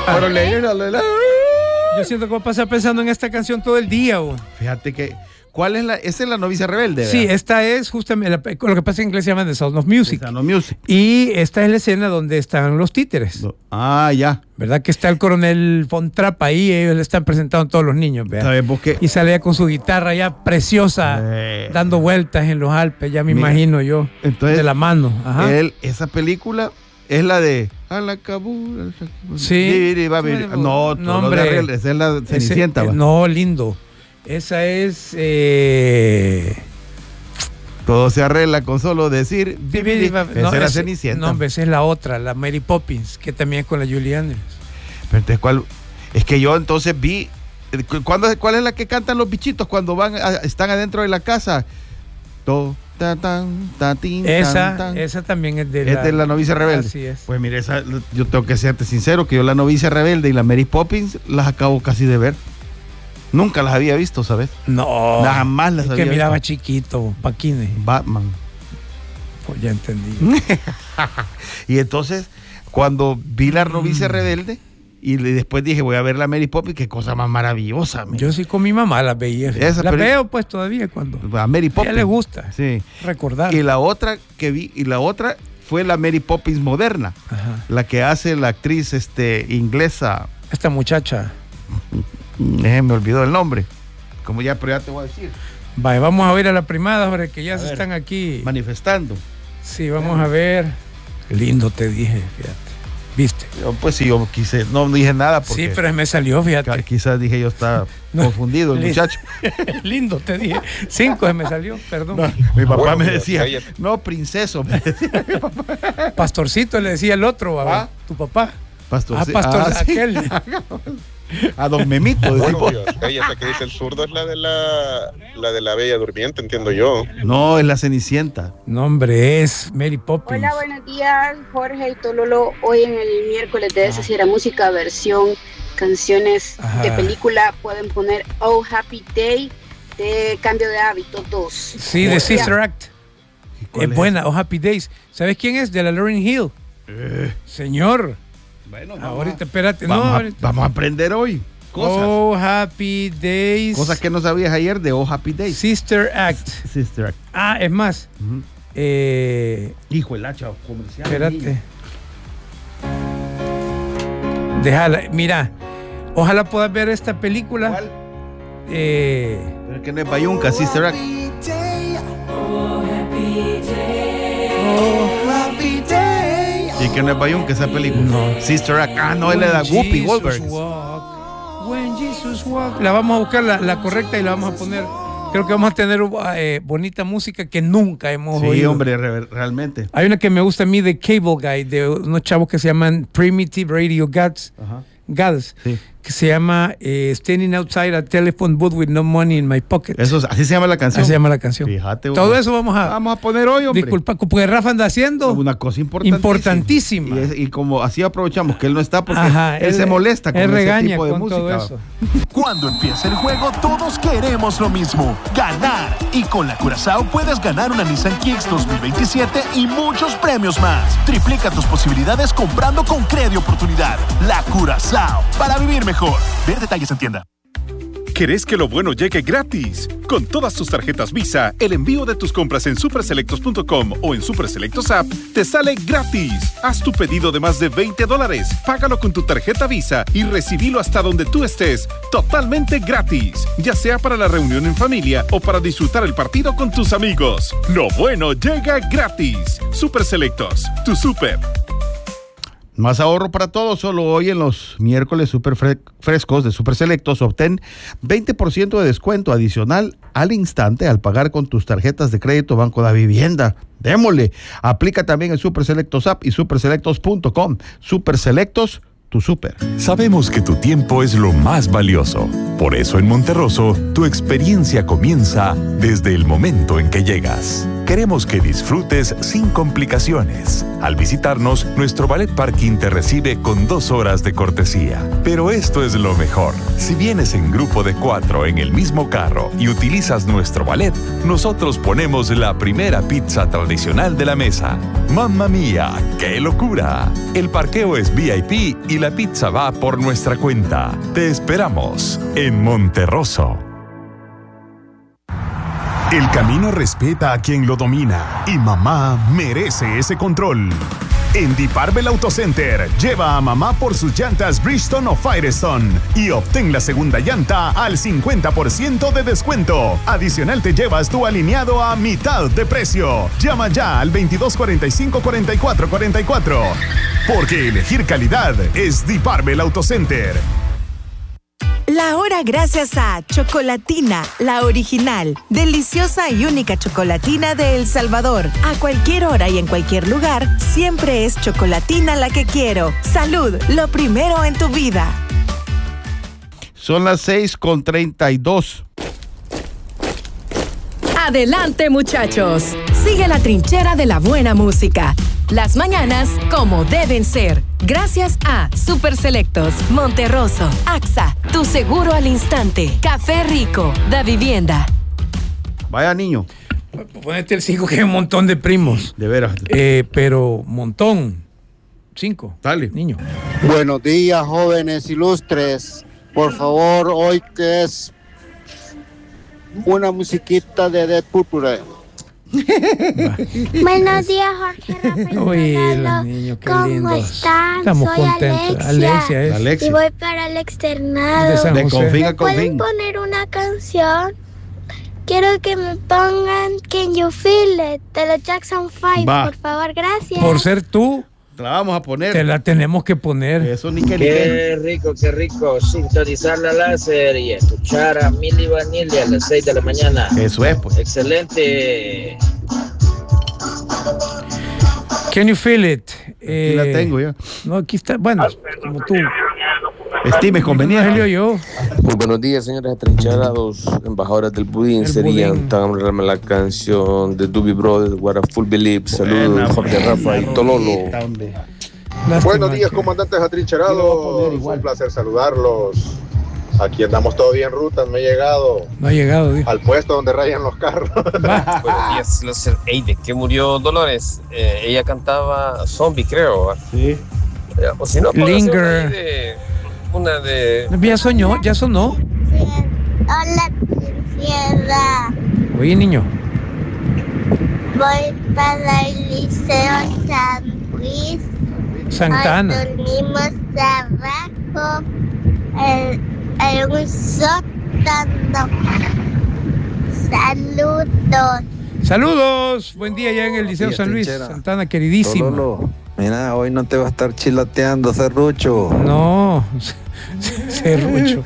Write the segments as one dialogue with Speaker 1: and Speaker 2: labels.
Speaker 1: Yo siento que voy a pasar pensando en esta canción todo el día.
Speaker 2: Fíjate que, ¿cuál es esa es la novicia rebelde?
Speaker 1: Sí, esta es justamente, lo que pasa en inglés se llama The Sound of Music.
Speaker 2: The Sound of Music.
Speaker 1: Y esta es la escena donde están los títeres.
Speaker 2: Ya.
Speaker 1: ¿Verdad? Que está el coronel Von Trapp ahí, ellos le están presentando a todos los niños.
Speaker 2: ¿Sabes vos qué?
Speaker 1: Y sale con su guitarra ya preciosa, dando vueltas en los Alpes, ya me imagino yo,
Speaker 2: entonces,
Speaker 1: de la mano. Ajá.
Speaker 2: Esa película es la de A la Cabul.
Speaker 1: Sí.
Speaker 2: No, hombre. Esa es la Cenicienta.
Speaker 1: No, lindo. Esa es...
Speaker 2: Todo se arregla con solo decir esa es la Cenicienta.
Speaker 1: No, hombre, esa es la otra, la Mary Poppins, que también es con la Julie Andrews.
Speaker 2: Pero entonces, ¿cuál? Es que yo entonces vi... ¿Cuál es la que cantan los bichitos cuando están adentro de la casa?
Speaker 1: Esa también es de
Speaker 2: la novicia rebelde.
Speaker 1: Así es.
Speaker 2: Pues mire, yo tengo que serte sincero, que yo la novicia rebelde y la Mary Poppins las acabo casi de ver. Nunca las había visto, ¿sabes?
Speaker 1: No.
Speaker 2: Jamás las había visto.
Speaker 1: Que miraba chiquito, Paquines.
Speaker 2: Batman.
Speaker 1: Pues ya entendí.
Speaker 2: Y entonces, cuando vi la novicia rebelde, y después dije, voy a ver la Mary Poppins, qué cosa más maravillosa.
Speaker 1: Yo sí con mi mamá las veía. Veo pues todavía cuando
Speaker 2: a Mary Poppins.
Speaker 1: A ella le gusta recordar.
Speaker 2: Y la otra que vi, fue la Mary Poppins moderna. Ajá. La que hace la actriz inglesa.
Speaker 1: Esta muchacha.
Speaker 2: Me olvidó el nombre. Pero ya te voy a decir.
Speaker 1: Vale, vamos a ver a la primada, hombre, que ya se están aquí
Speaker 2: manifestando.
Speaker 1: Sí, vamos a ver. Lindo te dije, fíjate. ¿Viste?
Speaker 2: Yo quise, no dije nada porque...
Speaker 1: Sí, pero me salió, fíjate.
Speaker 2: Quizás dije yo estaba confundido, el muchacho.
Speaker 1: Lindo te dije. 5 me salió, perdón.
Speaker 2: No, mi papá me decía, no, princeso, me decía mi papá.
Speaker 1: Pastorcito le decía el otro, tu papá.
Speaker 2: Pastorcito.
Speaker 1: Aquel.
Speaker 2: A don Memito.
Speaker 3: Ella que dice el zurdo es la de la Bella Durmiente, entiendo yo.
Speaker 2: No, es la Cenicienta.
Speaker 1: No, hombre, es Mary Poppins.
Speaker 4: Hola, buenos días, Jorge y Tololo. Hoy en el miércoles de Desasira Música, versión canciones de película, pueden poner Oh Happy Day de Cambio de Hábito 2.
Speaker 1: Sí, de Sister Act. Es buena, Oh Happy Days. ¿Sabes quién es? De la Lauryn Hill. Señor.
Speaker 2: Bueno,
Speaker 1: ahorita, espérate.
Speaker 2: Vamos a aprender hoy cosas.
Speaker 1: Oh Happy Days.
Speaker 2: Cosas que no sabías ayer de Oh Happy Days.
Speaker 1: Sister Act.
Speaker 2: Sister Act.
Speaker 1: Es más.
Speaker 2: Hijo, el hacha comercial.
Speaker 1: Espérate. Déjala. Mira, ojalá puedas ver esta película.
Speaker 2: ¿Cuál? Pero que no es Bayunca, Sister Act. ¿Y que no es Bayunca esa película?
Speaker 1: No.
Speaker 2: Sister Act. No, él le da Whoopi Goldberg.
Speaker 1: When Jesus Walk. La vamos a buscar la correcta y la vamos a poner. Creo que vamos a tener bonita música que nunca hemos oído.
Speaker 2: Sí, hombre, realmente.
Speaker 1: Hay una que me gusta a mí de Cable Guy, de unos chavos que se llaman Primitive Radio Gods. Sí. Que se llama Standing Outside a Telephone Booth with No Money in My Pocket.
Speaker 2: Así se llama la canción.
Speaker 1: Así se llama la canción.
Speaker 2: Fíjate.
Speaker 1: Todo eso vamos a
Speaker 2: poner hoy, hombre.
Speaker 1: Disculpa, porque Rafa anda haciendo
Speaker 2: una cosa
Speaker 1: importantísima.
Speaker 2: Y como así aprovechamos que él no está porque él se molesta con ese tipo de música.
Speaker 1: Todo eso.
Speaker 5: Cuando empieza el juego, todos queremos lo mismo: ganar. Y con la Curazao puedes ganar una Nissan Kicks 2027 y muchos premios más. Triplica tus posibilidades comprando con Credi Oportunidad. La Curazao, para vivir mejor. Ver detalles en tienda.
Speaker 6: ¿Querés que lo bueno llegue gratis? Con todas tus tarjetas Visa, el envío de tus compras en superselectos.com o en Superselectos App te sale gratis. Haz tu pedido de más de $20, págalo con tu tarjeta Visa y recibilo hasta donde tú estés, totalmente gratis. Ya sea para la reunión en familia o para disfrutar el partido con tus amigos. Lo bueno llega gratis. Superselectos, tu super.
Speaker 2: Más ahorro para todos, solo hoy en los miércoles super frescos de Super Selectos obtén 20% de descuento adicional al instante al pagar con tus tarjetas de crédito Banco de Vivienda. Démosle. Aplica también en Super Selectos App y superselectos.com. Super Selectos, tu super.
Speaker 7: Sabemos que tu tiempo es lo más valioso. Por eso en Monterroso, tu experiencia comienza desde el momento en que llegas. Queremos que disfrutes sin complicaciones. Al visitarnos, nuestro ballet parking te recibe con 2 horas de cortesía. Pero esto es lo mejor. Si vienes en grupo de 4 en el mismo carro y utilizas nuestro ballet, nosotros ponemos la primera pizza tradicional de la mesa. ¡Mamma mía! ¡Qué locura! El parqueo es VIP y la pizza va por nuestra cuenta. Te esperamos en Monterroso.
Speaker 5: El camino respeta a quien lo domina y mamá merece ese control. En Deep Arbel Auto Center, lleva a mamá por sus llantas Bridgestone o Firestone y obtén la segunda llanta al 50% de descuento. Adicional te llevas tu alineado a mitad de precio. Llama ya al 2245-4444. Porque elegir calidad es Deep Arbel Auto Center.
Speaker 8: La hora gracias a Chocolatina, la original, deliciosa y única chocolatina de El Salvador. A cualquier hora y en cualquier lugar, siempre es Chocolatina la que quiero. Salud, lo primero en tu vida.
Speaker 2: Son las 6:32.
Speaker 9: Adelante, muchachos. Sigue la trinchera de la buena música. Las mañanas como deben ser. Gracias a Super Selectos, Monterroso, AXA, tu seguro al instante, Café Rico, Da Vivienda.
Speaker 2: Vaya, niño.
Speaker 1: Ponete el 5, que hay un montón de primos.
Speaker 2: De veras.
Speaker 1: Pero montón. 5.
Speaker 2: Dale.
Speaker 1: Niño.
Speaker 10: Buenos días, jóvenes ilustres. Por favor, hoy que es una musiquita de Dead Purple.
Speaker 11: Buenos días, Jorge, Rafael.
Speaker 1: Uy, los niños, qué
Speaker 11: ¿Cómo
Speaker 1: lindos.
Speaker 11: están?
Speaker 1: Estamos
Speaker 11: Soy
Speaker 1: contentos.
Speaker 11: Alexia.
Speaker 1: Alexia.
Speaker 11: Y voy para el externado.
Speaker 1: De San
Speaker 2: De
Speaker 1: José.
Speaker 2: Confín a
Speaker 11: ¿Me pueden
Speaker 2: Confín.
Speaker 11: poner una canción? Quiero que me pongan Can You Feel It de los Jackson 5,
Speaker 2: Va.
Speaker 11: por favor, gracias.
Speaker 1: Por ser tú,
Speaker 2: Te la vamos a poner.
Speaker 1: te la tenemos que poner.
Speaker 2: Eso ni que ni
Speaker 12: Qué rico, sintonizar la láser y escuchar a Milli Vanilli a las 6 de la mañana.
Speaker 2: Eso es, pues.
Speaker 12: Excelente.
Speaker 1: Can you feel it?
Speaker 2: Aquí la tengo ya.
Speaker 1: No, aquí está. Bueno, como tú.
Speaker 2: Estime conveniente.
Speaker 1: Evangelio, yo.
Speaker 13: Muy buenos días, señores atrincherados, embajadores del budín. Serían tan la canción de Doobie Brothers, What a Full Believe. Saludos, Jorge, Rafa y Tololo.
Speaker 3: Buenos días, comandantes atrincherados. Un placer saludarlos. Aquí andamos todavía en ruta, no he llegado.
Speaker 1: No ha llegado, dijo.
Speaker 3: Al puesto donde rayan los carros.
Speaker 14: Buenos días, Ey, ¿de qué murió Dolores? Ella cantaba Zombie, creo.
Speaker 2: Sí.
Speaker 14: O si no,
Speaker 1: Linger.
Speaker 14: Una de...
Speaker 1: Ya sonó.
Speaker 11: Hola, Ciela.
Speaker 1: Oye, niño.
Speaker 11: Voy para el Liceo San Luis.
Speaker 1: Santana.
Speaker 11: Hoy dormimos abajo en un sótano. Saludos.
Speaker 1: Saludos. Buen día ya en el Liceo San Luis. Santana, queridísimo.
Speaker 15: Lolo, mira, hoy no te va a estar chilateando, serrucho.
Speaker 1: No, serrucho.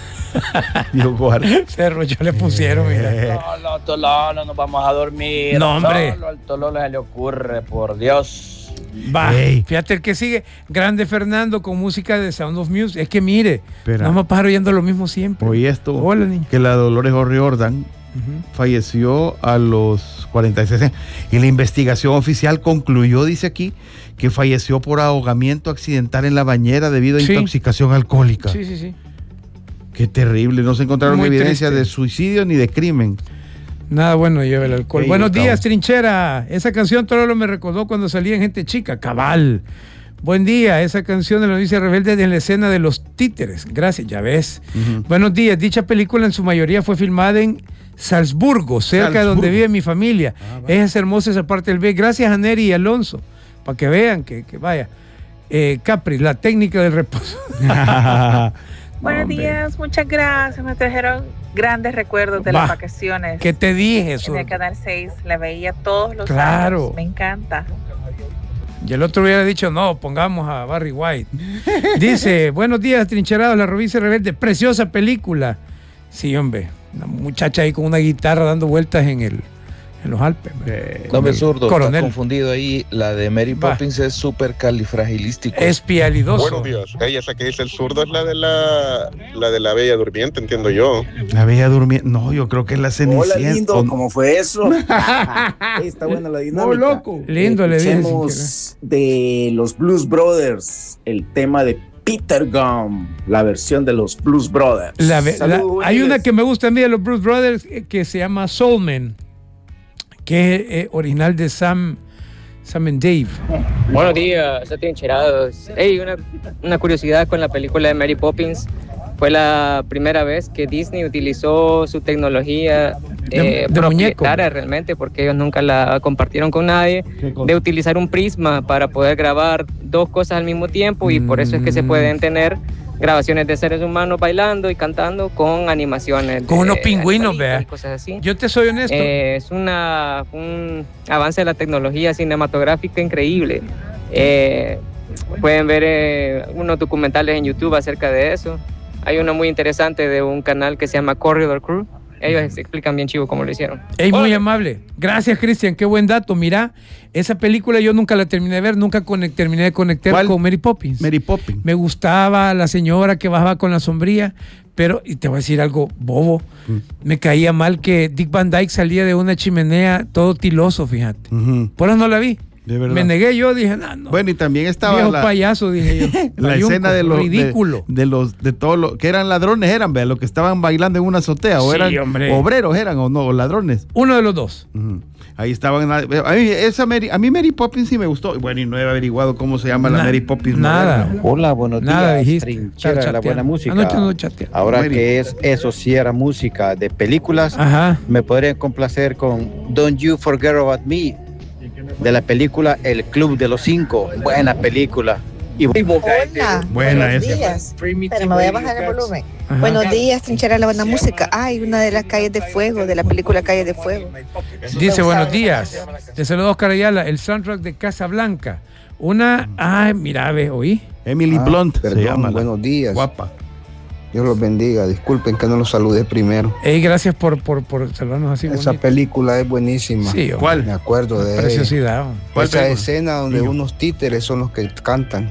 Speaker 1: Serrucho le pusieron, mira.
Speaker 12: Tololo, nos vamos a dormir.
Speaker 1: No, hombre.
Speaker 12: Solo al Tololo se le ocurre, por Dios.
Speaker 1: Va, fíjate el que sigue. Grande Fernando con música de Sound of Music. Es que mire,
Speaker 2: Espera.
Speaker 1: no me paro oyendo lo mismo siempre.
Speaker 2: Oye esto.
Speaker 1: Hola, niño.
Speaker 2: Que la Dolores O'Riordan falleció a los 46 años. Y la investigación oficial concluyó, dice aquí, que falleció por ahogamiento accidental en la bañera debido a intoxicación alcohólica.
Speaker 1: Sí, sí, sí.
Speaker 2: Qué terrible. No se encontraron
Speaker 1: Muy
Speaker 2: evidencia
Speaker 1: triste.
Speaker 2: de suicidio ni de crimen.
Speaker 1: Nada bueno lleva el alcohol.
Speaker 2: Ey,
Speaker 1: Buenos
Speaker 2: acabo.
Speaker 1: días, trinchera. Esa canción todo lo me recordó cuando salía en Gente Chica, cabal. Buen día, esa canción de la novicia rebelde de la escena de los títeres. Gracias, ya ves. Buenos días, dicha película en su mayoría fue filmada en Salzburgo, cerca de donde vive mi familia. Es hermosa esa parte del B. Gracias a Neri y Alonso, para que vean que vaya. Capri, la técnica del reposo.
Speaker 16: Buenos días, muchas gracias. Me trajeron grandes recuerdos de las vacaciones.
Speaker 1: ¿Qué te dije,
Speaker 16: En
Speaker 1: Sur?
Speaker 16: el Canal 6, la veía todos los
Speaker 1: Claro.
Speaker 16: años. Me encanta.
Speaker 1: Y el otro hubiera dicho, no, pongamos a Barry White. Dice, buenos días, trincherados, La Novicia Rebelde, preciosa película. Sí, hombre, una muchacha ahí con una guitarra dando vueltas en en los Alpes.
Speaker 15: No me zurdo,
Speaker 1: coronel.
Speaker 15: está confundido ahí. La de Mary Poppins es súper califragilístico.
Speaker 1: Espialidoso.
Speaker 3: Buenos días. Esa que dice el zurdo es la de la Bella Durmiente, entiendo yo.
Speaker 2: La Bella Durmiente. No, yo creo que es la Cenicienta.
Speaker 17: Hola, lindo. ¿Cómo fue eso? Está buena la dinámica.
Speaker 1: Muy loco. Lindo, le dije.
Speaker 17: Escuchemos de los Blues Brothers el tema de Peter Gum, la versión de los Blues Brothers.
Speaker 1: Hay una que me gusta a mí de los Blues Brothers que se llama Soul Man, que es original de Sam and Dave.
Speaker 18: Buenos días, atrincherados. Hey, una curiosidad con la película de Mary Poppins. Fue la primera vez que Disney utilizó su tecnología propietaria realmente, porque ellos nunca la compartieron con nadie, de utilizar un prisma para poder grabar dos cosas al mismo tiempo, y por eso es que se pueden tener grabaciones de seres humanos bailando y cantando con animaciones.
Speaker 1: Con unos pingüinos, vea.
Speaker 18: Cosas así.
Speaker 1: Yo te soy honesto.
Speaker 18: Es un avance de la tecnología cinematográfica increíble. Pueden ver unos documentales en YouTube acerca de eso. Hay uno muy interesante de un canal que se llama Corridor Crew. Ellos explican bien chivo cómo lo hicieron.
Speaker 1: Es muy amable. Gracias, Cristian. Qué buen dato. Mira, esa película yo nunca la terminé de ver, nunca terminé de conectar con Mary Poppins.
Speaker 2: Mary Poppins.
Speaker 1: Me gustaba la señora que bajaba con la sombría, pero, y te voy a decir algo bobo, me caía mal que Dick Van Dyke salía de una chimenea todo tiloso, fíjate. Por eso no la vi.
Speaker 2: De verdad.
Speaker 1: Me negué yo, dije, no.
Speaker 2: Bueno, y también estaba
Speaker 1: viejo payaso, dije yo.
Speaker 2: La escena de los
Speaker 1: ridículo.
Speaker 2: de todos los que eran ladrones, vea, los que estaban bailando en una azotea, o eran obreros, o no, o ladrones.
Speaker 1: Uno de los dos.
Speaker 2: Ahí estaban. A mí Mary Poppins sí me gustó. Bueno, y no he averiguado cómo se llama la Mary Poppins.
Speaker 1: Nada.
Speaker 15: Hola, buenos
Speaker 1: nada
Speaker 15: días.
Speaker 1: Dijiste.
Speaker 15: Trinchera de la buena música.
Speaker 1: Anoche no chateé.
Speaker 15: Ahora que eso sí era música de películas, me podrían complacer con Don't You Forget About Me, de la película El Club de los Cinco. Buena película.
Speaker 19: Hola,
Speaker 2: buenos
Speaker 19: días. Pero me voy a bajar el volumen. Buenos días, Trinchera de la buena música. Ay, una de las Calles de Fuego, de la película Calles de Fuego.
Speaker 1: Dice, buenos días. Te saludo, Oscar Ayala, el soundtrack de Casablanca. Mira, oí.
Speaker 2: Emily Blunt se llama.
Speaker 15: Buenos días.
Speaker 2: Guapa.
Speaker 15: Dios los bendiga. Disculpen que no los saludé primero.
Speaker 1: Gracias por saludarnos así.
Speaker 15: Esa película es buenísima.
Speaker 1: Sí,
Speaker 2: ¿cuál?
Speaker 15: Me acuerdo de
Speaker 1: preciosidad.
Speaker 15: Esa escena donde unos títeres son los que cantan.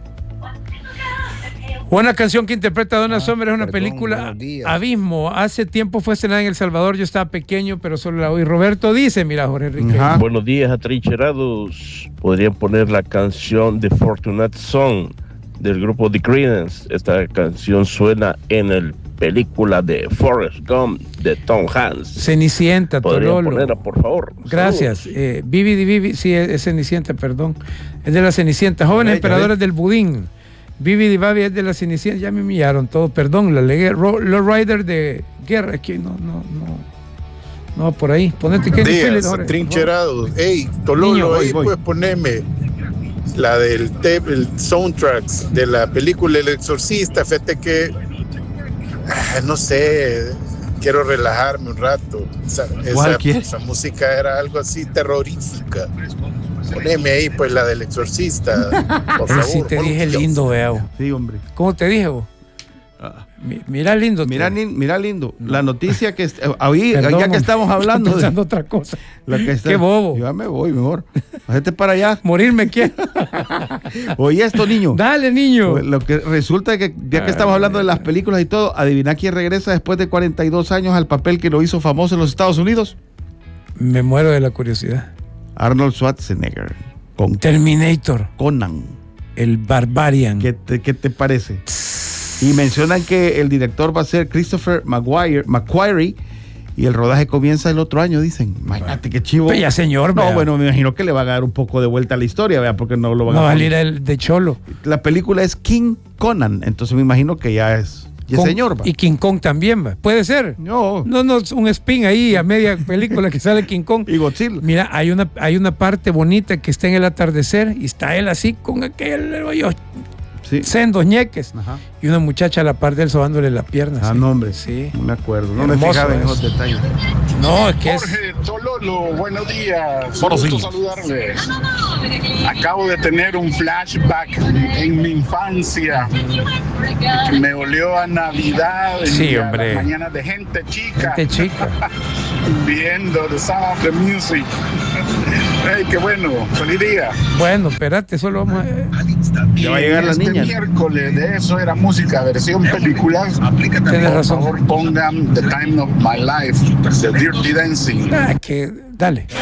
Speaker 1: Buena canción que interpreta Donna Summer, es una película Abismo. Hace tiempo fue estrenada en El Salvador, yo estaba pequeño, pero solo la oí. Roberto dice, mira, Jorge Enrique.
Speaker 20: Buenos días, atrincherados. Podrían poner la canción de Fortunate Song del grupo The Creedence. Esta canción suena en el película de Forrest Gump de Tom Hanks.
Speaker 1: Cenicienta,
Speaker 20: Podrían ponerla, por favor.
Speaker 1: Gracias. Vivi, sí, es Cenicienta, perdón. Es de la Cenicienta. Jóvenes emperadores del budín. Vivi Babi es de la Cenicienta. Ya me humillaron todo, perdón, la legué. Low Rider de Guerra, aquí no, por ahí. Ponete que
Speaker 3: días, trincherados. Ey, Tololo, niño, ahí pues poneme la del el soundtracks de la película El Exorcista. Fíjate que no sé, quiero relajarme un rato. Esa música era algo así terrorífica. Poneme ahí pues la del Exorcista, por favor.
Speaker 1: Sí te dije lindo, veo.
Speaker 2: Sí, hombre.
Speaker 1: ¿Cómo te dije vos? Mira lindo.
Speaker 2: Mira lindo. La noticia que ahí, ya que estamos hablando
Speaker 1: pensando otra cosa.
Speaker 2: Qué
Speaker 1: bobo.
Speaker 2: Ya me voy mejor. Vete para allá.
Speaker 1: Morirme quiero.
Speaker 2: Oye esto, niño.
Speaker 1: Dale, niño.
Speaker 2: Lo que resulta que ya que estamos hablando de las películas y todo, adivina quién regresa después de 42 años al papel que lo hizo famoso en los Estados Unidos.
Speaker 1: Me muero de la curiosidad.
Speaker 2: Arnold Schwarzenegger
Speaker 1: con Terminator,
Speaker 2: Conan,
Speaker 1: el Barbarian.
Speaker 2: ¿Qué te parece? Y mencionan que el director va a ser Christopher McQuarrie y el rodaje comienza el otro año, dicen. Imagínate qué chivo.
Speaker 1: Pues ya, señor.
Speaker 2: No, bueno, me imagino que le va a dar un poco de vuelta a la historia, vea, porque no lo van a
Speaker 1: salir el de Cholo.
Speaker 2: La película es King Conan, entonces me imagino que ya es señor.
Speaker 1: Y King Kong también, va. Puede ser.
Speaker 2: No,
Speaker 1: un spin ahí a media película que sale King Kong.
Speaker 2: Y Godzilla.
Speaker 1: Mira, hay una parte bonita que está en el atardecer y está él así con aquel hoyo. sendos ñeques. Y una muchacha a la par de él sobándole la pierna.
Speaker 2: No, hombre.
Speaker 1: Sí.
Speaker 2: No me acuerdo. No me fijaba en esos detalles.
Speaker 1: No, es que
Speaker 21: Jorge Tololo, buenos días.
Speaker 2: Buenos días.
Speaker 21: Gusto saludarles. Acabo de tener un flashback en mi infancia. Me olió a Navidad en las mañanas de gente chica. Viendo The Sound of the Music. Hey, qué bueno, feliz día.
Speaker 1: Bueno, espérate, solo vamos a...
Speaker 2: Ya va a llegar la niña.
Speaker 21: Miércoles de Eso Era Música, versión película. Por favor, pongan The Time of My Life, de Dirty Dancing.
Speaker 1: Dale.